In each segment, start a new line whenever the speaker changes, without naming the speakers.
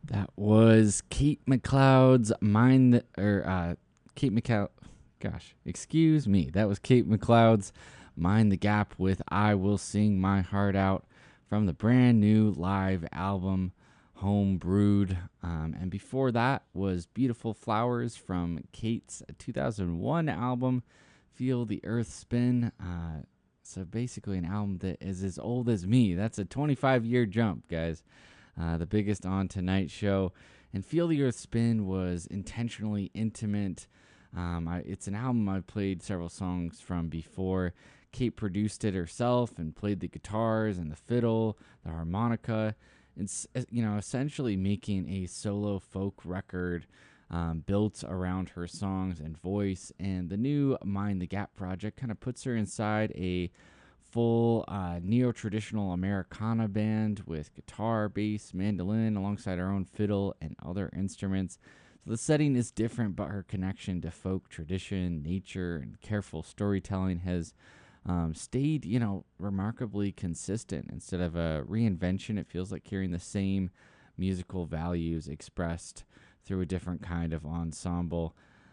That was Kate McLeod's Kate McLeod. Gosh, excuse me. That was Kate McLeod's Mind the Gap with I Will Sing My Heart Out from the brand new live album Home Brewed. And before that was Beautiful Flowers from Kate's 2001 album Feel the Earth Spin. So basically, an album that is as old as me. That's a 25-year jump, guys. The biggest on Tonight Show. And Feel the Earth Spin was intentionally intimate. It's an album I've played several songs from before. Kate produced it herself and played the guitars and the fiddle, the harmonica. It's essentially making a solo folk record built around her songs and voice. And the new Mind the Gap project kind of puts her inside a full neo-traditional Americana band with guitar, bass, mandolin, alongside her own fiddle and other instruments. So the setting is different, but her connection to folk tradition, nature, and careful storytelling has stayed, remarkably consistent. Instead of a reinvention, it feels like hearing the same musical values expressed through a different kind of ensemble.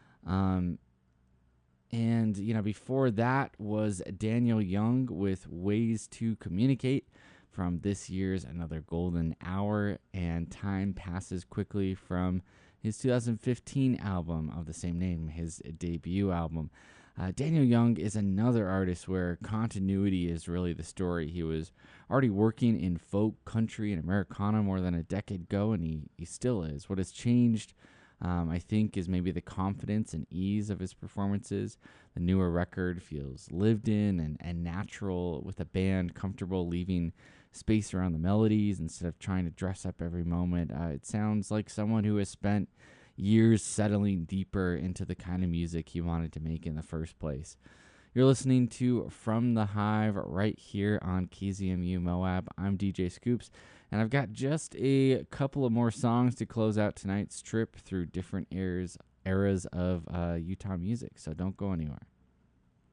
And, before that was Daniel Young with Ways to Communicate from this year's Another Golden Hour. And Time Passes Quickly from his 2015 album of the same name, his debut album. Daniel Young is another artist where continuity is really the story. He was already working in folk, country, and Americana more than a decade ago, and he still is. What has changed, I think, is maybe the confidence and ease of his performances. The newer record feels lived in and natural, with a band comfortable leaving space around the melodies instead of trying to dress up every moment. It sounds like someone who has spent years settling deeper into the kind of music he wanted to make in the first place. You're listening to From the Hive right here on KZMU Moab. I'm DJ Scoops, and I've got just a couple of more songs to close out tonight's trip through different eras of Utah music, so don't go anywhere.